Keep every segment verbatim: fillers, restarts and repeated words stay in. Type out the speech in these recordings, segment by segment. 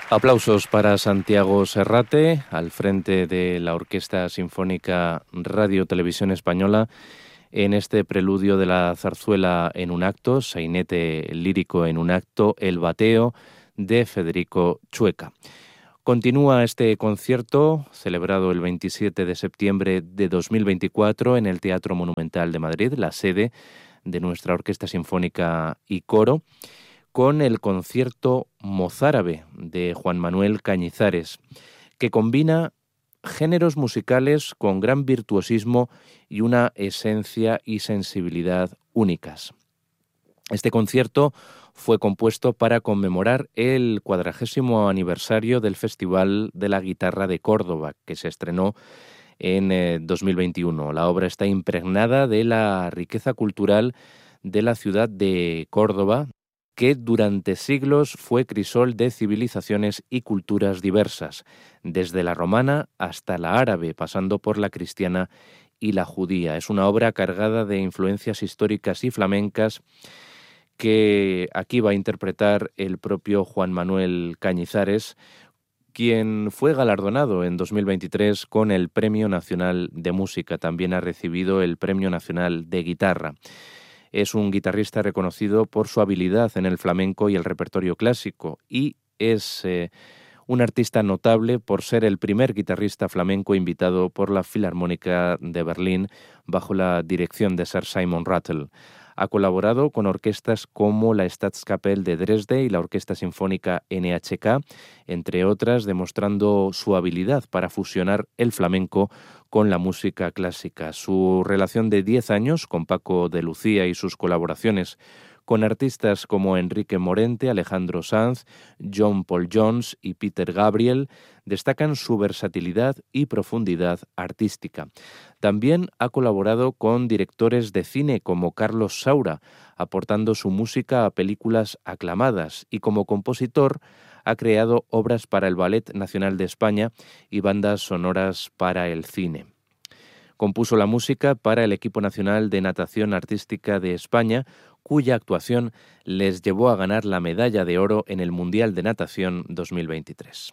Aplausos para Santiago Serrate, al frente de la Orquesta Sinfónica Radio Televisión Española, en este preludio de la zarzuela en un acto, sainete lírico en un acto, El bateo, de Federico Chueca. Continúa este concierto, celebrado el veintisiete de septiembre de dos mil veinticuatro en el Teatro Monumental de Madrid, la sede de nuestra Orquesta Sinfónica y Coro, con el concierto mozárabe de Juan Manuel Cañizares, que combina géneros musicales con gran virtuosismo y una esencia y sensibilidad únicas. Este concierto fue compuesto para conmemorar el cuadragésimo aniversario del Festival de la Guitarra de Córdoba, que se estrenó en eh, dos mil veintiuno. La obra está impregnada de la riqueza cultural de la ciudad de Córdoba, que durante siglos fue crisol de civilizaciones y culturas diversas, desde la romana hasta la árabe, pasando por la cristiana y la judía. Es una obra cargada de influencias históricas y flamencas que aquí va a interpretar el propio Juan Manuel Cañizares, quien fue galardonado en dos mil veintitrés con el Premio Nacional de Música. También ha recibido el Premio Nacional de Guitarra. Es un guitarrista reconocido por su habilidad en el flamenco y el repertorio clásico y es eh, un artista notable por ser el primer guitarrista flamenco invitado por la Filarmónica de Berlín bajo la dirección de Sir Simon Rattle. Ha colaborado con orquestas como la Staatskapelle de Dresde y la Orquesta Sinfónica N H K, entre otras, demostrando su habilidad para fusionar el flamenco con la música clásica. Su relación de diez años con Paco de Lucía y sus colaboraciones con artistas como Enrique Morente, Alejandro Sanz, John Paul Jones y Peter Gabriel destacan su versatilidad y profundidad artística. También ha colaborado con directores de cine como Carlos Saura, aportando su música a películas aclamadas, y como compositor ha creado obras para el Ballet Nacional de España y bandas sonoras para el cine. Compuso la música para el equipo nacional de natación artística de España, cuya actuación les llevó a ganar la medalla de oro en el Mundial de Natación dos mil veintitrés.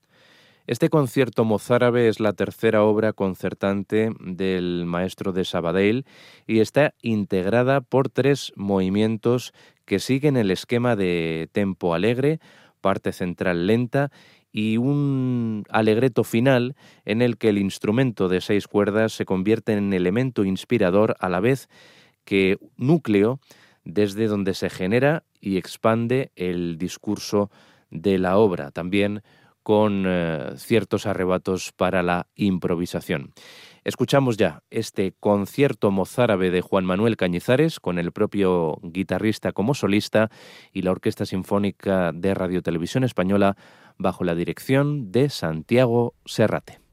Este concierto mozárabe es la tercera obra concertante del maestro de Sabadell y está integrada por tres movimientos que siguen el esquema de tempo alegre, parte central lenta y un alegreto final en el que el instrumento de seis cuerdas se convierte en elemento inspirador a la vez que núcleo desde donde se genera y expande el discurso de la obra, también con eh, ciertos arrebatos para la improvisación. Escuchamos ya este concierto mozárabe de Juan Manuel Cañizares con el propio guitarrista como solista y la Orquesta Sinfónica de Radio Televisión Española bajo la dirección de Santiago Serrate.